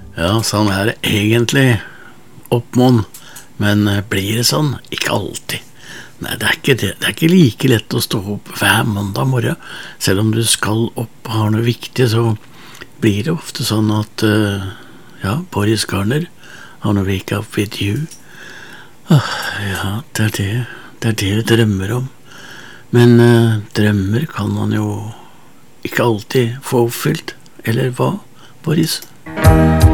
Ja, sånn er det egentlig oppmån, men blir det sånn? Ikke alltid. Nei, det er ikke det. Det er ikke like lett å stå opp hver mandag morgen. Selv om du skal opp og har noe viktig, så blir det ofte sånn at ja, Boris Garner, I wanna wake up with you. Ja, det er det vi drømmer om. Men drømmer kan man jo ikke alltid få oppfylt. Eller hva, Boris?